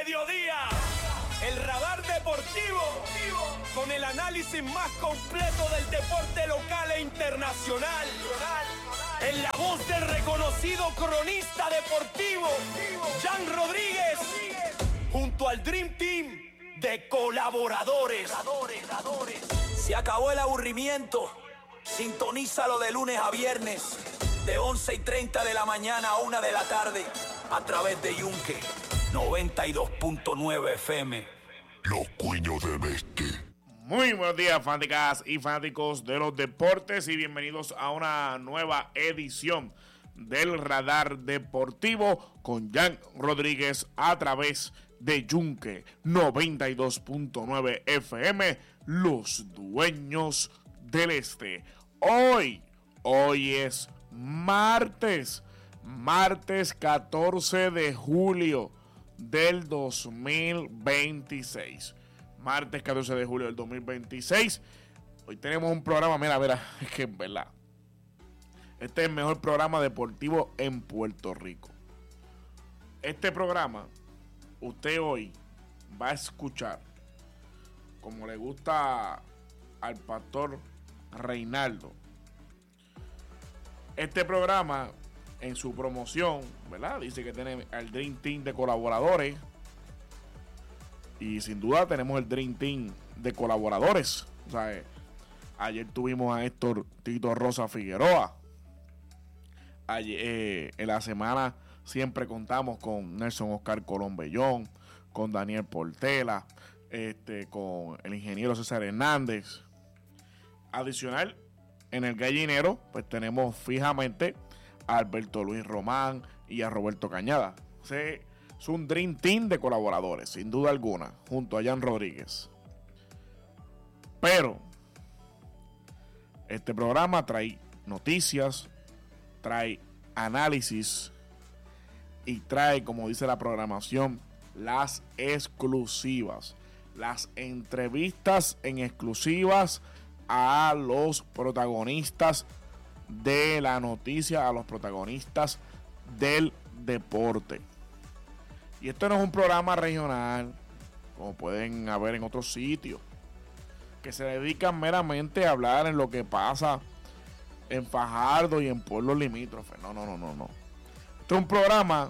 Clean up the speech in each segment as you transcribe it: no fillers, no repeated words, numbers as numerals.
mediodía. El radar deportivo con el análisis más completo del deporte local e internacional. En la voz del reconocido cronista deportivo, Jan Rodríguez, junto al Dream Team de colaboradores. Se acabó el aburrimiento. Sintonízalo de lunes a viernes, de 11:30 de la mañana a 1 de la tarde, a través de Yunque 92.9 FM. Los cuños del este. Muy buenos días, fanáticas y fanáticos de los deportes, y bienvenidos a una nueva edición del Radar Deportivo con Jan Rodríguez a través de Yunque 92.9 FM, los dueños del este. Hoy es martes 14 de julio del 2026. Martes 14 de julio del 2026. Hoy tenemos un programa, mira, es que en verdad, este es el mejor programa deportivo en Puerto Rico. Este programa, usted hoy va a escuchar, como le gusta al pastor Reinaldo, este programa en su promoción, ¿verdad? Dice que tiene el Dream Team de colaboradores. Y sin duda tenemos el Dream Team de colaboradores. O sea, ayer tuvimos a Héctor Tito Rosa Figueroa. Ayer, en la semana siempre contamos con Nelson Oscar Colón Bellón, con Daniel Portela, con el ingeniero César Hernández. Adicional, en el gallinero, pues tenemos fijamente a Alberto Luis Román y a Roberto Cañada. Es un Dream Team de colaboradores, sin duda alguna, junto a Jan Rodríguez. Pero este programa trae noticias, trae análisis y trae, como dice la programación, las exclusivas, las entrevistas en exclusivas a los protagonistas de la noticia, a los protagonistas del deporte. Y esto no es un programa regional, como pueden haber en otros sitios, que se dedican meramente a hablar en lo que pasa en Fajardo y en pueblos limítrofes. No. Esto es un programa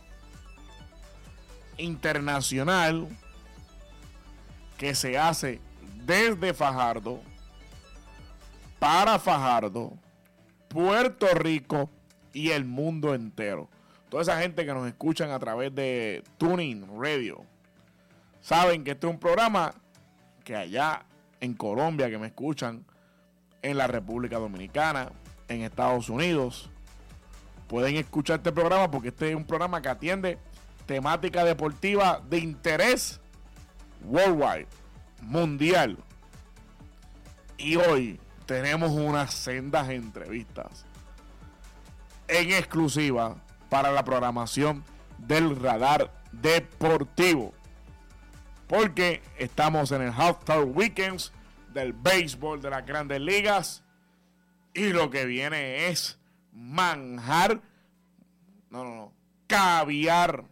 internacional que se hace desde Fajardo, para Fajardo, Puerto Rico y el mundo entero. Toda esa gente que nos escuchan a través de Tuning Radio saben que este es un programa que allá en Colombia, que me escuchan en la República Dominicana, en Estados Unidos, pueden escuchar este programa porque este es un programa que atiende temática deportiva de interés worldwide, mundial. Y hoy tenemos unas sendas entrevistas en exclusiva para la programación del Radar Deportivo, porque estamos en el All-Star Weekends del béisbol de las Grandes Ligas y lo que viene es manjar, caviar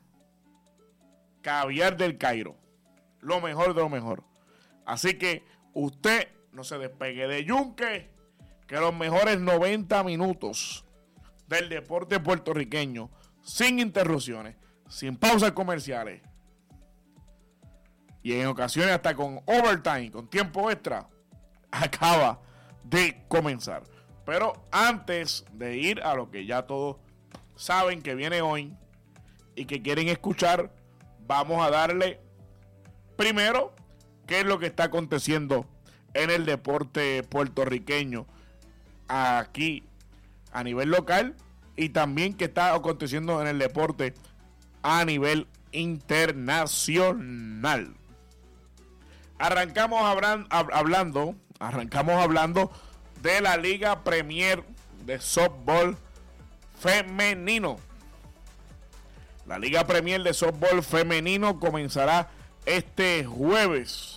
del Cairo, lo mejor de lo mejor. Así que usted no se despegue de Yunque, que los mejores 90 minutos del deporte puertorriqueño, sin interrupciones, sin pausas comerciales y en ocasiones hasta con overtime, con tiempo extra, acaba de comenzar. Pero antes de ir a lo que ya todos saben que viene hoy y que quieren escuchar, vamos a darle primero qué es lo que está aconteciendo en el deporte puertorriqueño aquí a nivel local, y también qué está aconteciendo en el deporte a nivel internacional. Arrancamos hablando de la Liga Premier de softball femenino. La Liga Premier de softball femenino comenzará este jueves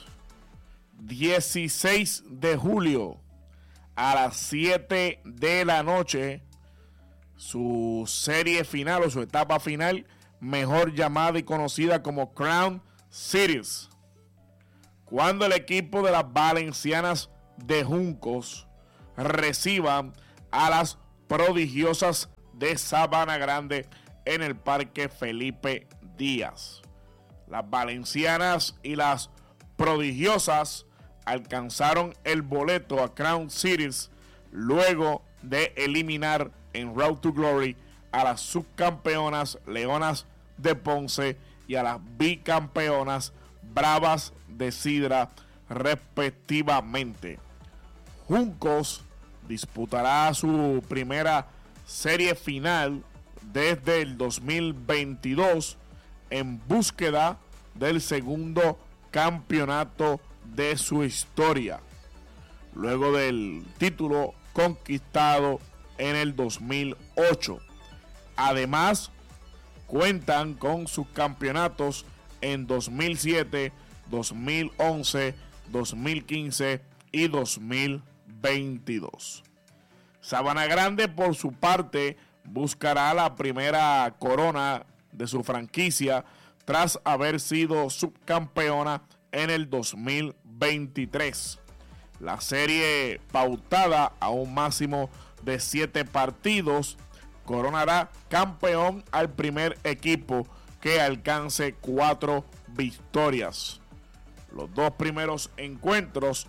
16 de julio a las 7 de la noche. Su serie final o su etapa final mejor llamada y conocida como Crown Series, cuando el equipo de las Valencianas de Juncos reciban a las prodigiosas de Sabana Grande en el Parque Felipe Díaz. Las Valencianas y las prodigiosas alcanzaron el boleto a Crown Series luego de eliminar en Road to Glory a las subcampeonas Leonas de Ponce y a las bicampeonas Bravas de Sidra respectivamente. Juncos disputará su primera serie final desde el 2022 en búsqueda del segundo campeonato de su historia, luego del título conquistado en el 2008. Además, cuentan con sus campeonatos en 2007, 2011, 2015 y 2022. Sabana Grande, por su parte, buscará la primera corona de su franquicia tras haber sido subcampeona en el 2023. La serie, pautada a un máximo de 7 partidos, coronará campeón al primer equipo que alcance 4 victorias. Los dos primeros encuentros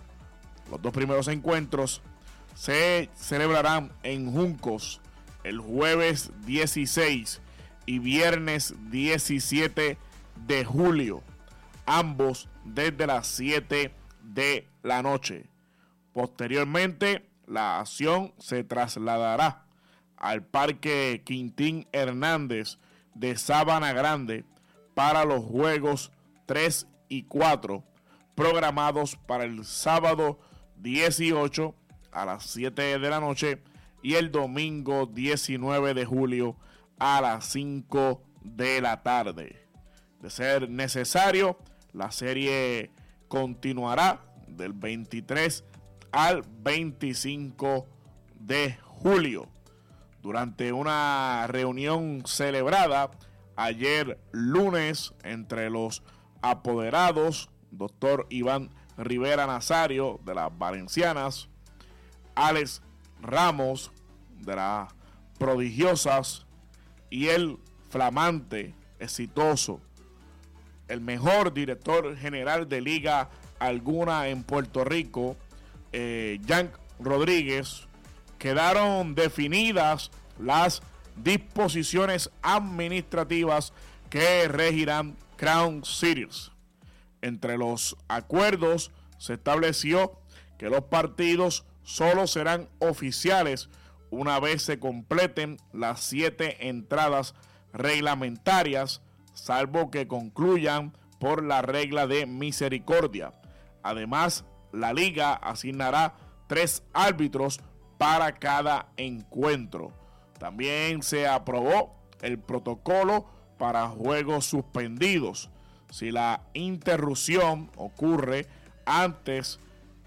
se celebrarán en Juncos el jueves 16 y viernes 17 de julio, ambos desde las 7 de la noche. Posteriormente, la acción se trasladará al Parque Quintín Hernández de Sabana Grande para los juegos 3 y 4, programados para el sábado 18 a las 7 de la noche y el domingo 19 de julio a las 5 de la tarde. De ser necesario, la serie continuará del 23 al 25 de julio. Durante una reunión celebrada ayer lunes entre los apoderados, doctor Iván Rivera Nazario de las Valencianas, Alex Ramos de las Prodigiosas y el flamante, exitoso, el mejor director general de liga alguna en Puerto Rico, Yank Rodríguez, quedaron definidas las disposiciones administrativas que regirán Crown Series. Entre los acuerdos se estableció que los partidos solo serán oficiales una vez se completen las 7 entradas reglamentarias, salvo que concluyan por la regla de misericordia. Además, la liga asignará 3 árbitros para cada encuentro. También se aprobó el protocolo para juegos suspendidos. Si la interrupción ocurre antes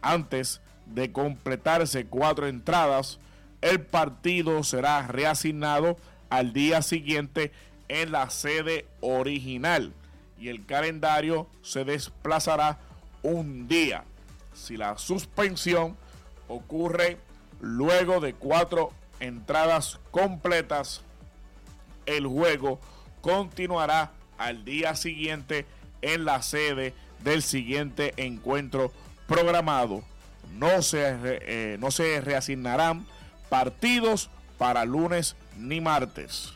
de completarse 4 entradas, el partido será reasignado al día siguiente en la sede original y el calendario se desplazará un día. Si la suspensión ocurre luego de 4 entradas completas, el juego continuará al día siguiente en la sede del siguiente encuentro programado. No se reasignarán partidos para lunes ni martes.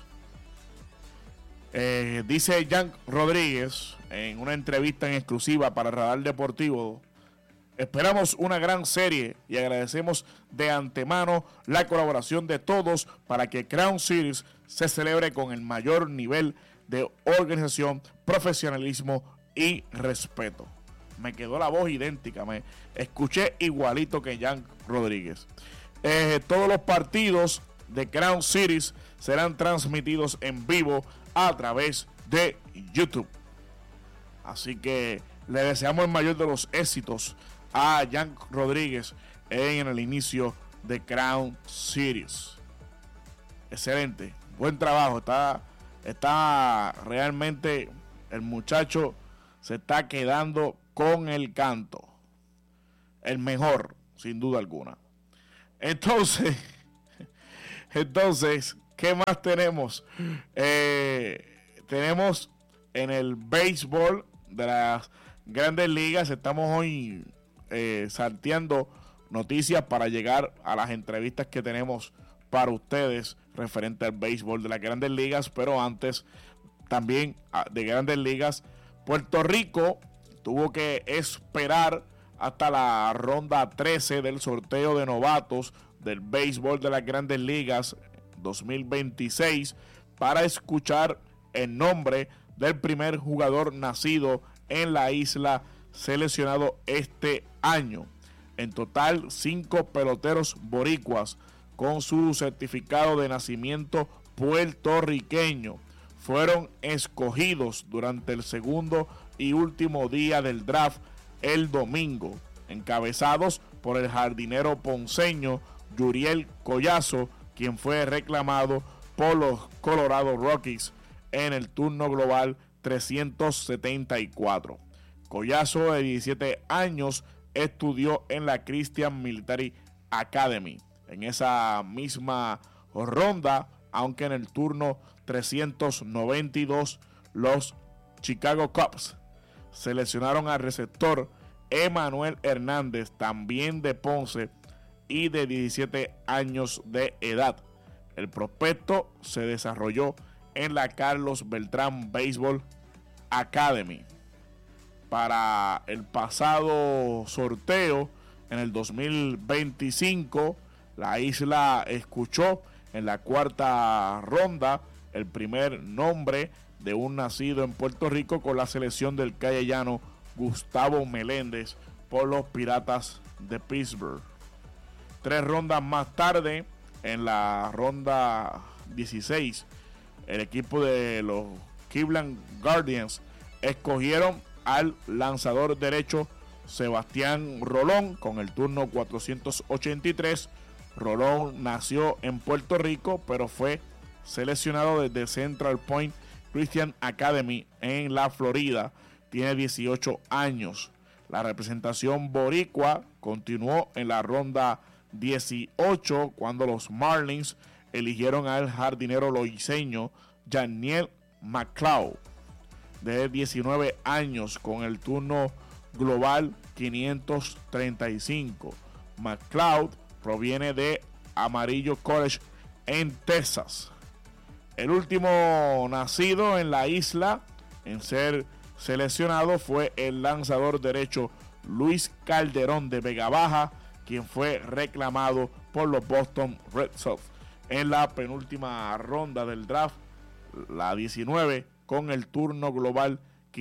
Dice Yank Rodríguez en una entrevista en exclusiva para Radar Deportivo: esperamos una gran serie y agradecemos de antemano la colaboración de todos para que Crown Series se celebre con el mayor nivel de organización, profesionalismo y respeto. Me quedó la voz idéntica, me escuché igualito que Yank Rodríguez. Todos los partidos de Crown Series serán transmitidos en vivo a través de YouTube. Así que le deseamos el mayor de los éxitos a Yank Rodríguez en el inicio de Crown Series. Excelente, buen trabajo, está está realmente, el muchacho se está quedando con el canto. El mejor, sin duda alguna. Entonces, ¿qué más tenemos? Tenemos en el béisbol de las Grandes Ligas, estamos hoy salteando noticias para llegar a las entrevistas que tenemos para ustedes referente al béisbol de las Grandes Ligas, pero antes también de Grandes Ligas, Puerto Rico tuvo que esperar hasta la ronda 13 del sorteo de novatos del béisbol de las Grandes Ligas 2026 para escuchar el nombre del primer jugador nacido en la isla seleccionado este año. En total, 5 peloteros boricuas con su certificado de nacimiento puertorriqueño fueron escogidos durante el segundo y último día del draft el domingo, encabezados por el jardinero ponceño Yuriel Collazo, quien fue reclamado por los Colorado Rockies en el turno global 374. Collazo, de 17 años, estudió en la Christian Military Academy. En esa misma ronda, aunque en el turno 392, los Chicago Cubs seleccionaron al receptor Emanuel Hernández, también de Ponce y de 17 años de edad. El prospecto se desarrolló en la Carlos Beltrán Baseball Academy. Para el pasado sorteo, en el 2025, la isla escuchó en la cuarta ronda el primer nombre de un nacido en Puerto Rico con la selección del callellano Gustavo Meléndez por los Piratas de Pittsburgh. 3 rondas más tarde, en la ronda 16, el equipo de los Cleveland Guardians escogieron al lanzador derecho Sebastián Rolón con el turno 483. Rolón nació en Puerto Rico, pero fue seleccionado desde Central Point Christian Academy en la Florida. Tiene 18 años. La representación boricua continuó en la ronda 18 cuando los Marlins eligieron al jardinero loiseño Janiel McLeod, de 19 años, con el turno global 535. McLeod proviene de Amarillo College en Texas. El último nacido en la isla en ser seleccionado fue el lanzador derecho Luis Calderón de Vega Baja, quien fue reclamado por los Boston Red Sox en la penúltima ronda del draft, la 19, con el turno global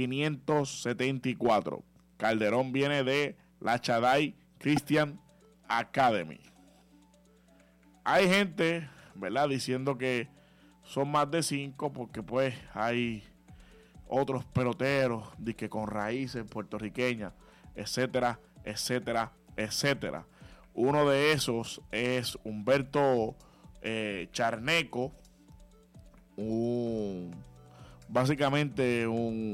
574. Calderón viene de la Shaddai Christian Academy. Hay gente, ¿verdad?, diciendo que son más de 5 porque pues hay otros peloteros que con raíces puertorriqueñas, etcétera, etcétera, etcétera. Uno de esos es Humberto Charneco, básicamente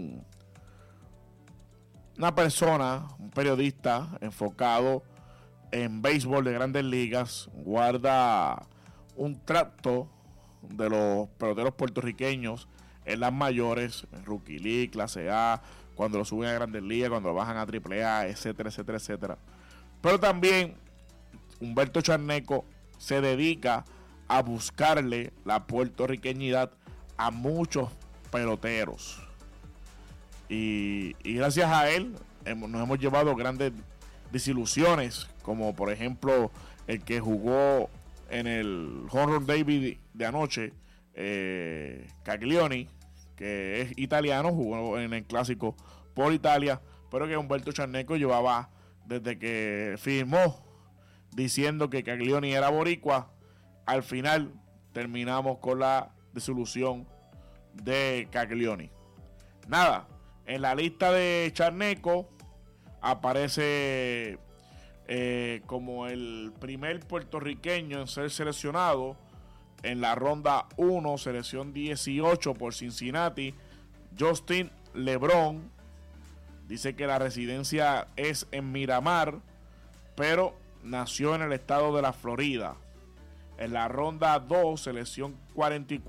una persona, un periodista enfocado en béisbol de Grandes Ligas, guarda un trato de los peloteros puertorriqueños en las mayores, en Rookie League, Clase A, cuando lo suben a Grandes Ligas, cuando lo bajan a AAA, etcétera, etcétera, etcétera. Pero también Humberto Charneco se dedica a buscarle la puertorriqueñidad a muchos peloteros. Y gracias a él nos hemos llevado grandes desilusiones, como por ejemplo el que jugó en el Home Run Derby de anoche, Caglioni, que es italiano, jugó en el clásico por Italia, pero que Humberto Charneco llevaba desde que firmó diciendo que Caglioni era boricua. Al final terminamos con la desilusión de Caglioni. Nada, en la lista de Charneco aparece como el primer puertorriqueño en ser seleccionado En la ronda 1, selección 18 por Cincinnati, Justin LeBron. Dice que la residencia es en Miramar, pero nació en el estado de la Florida. En la ronda 2, selección 44.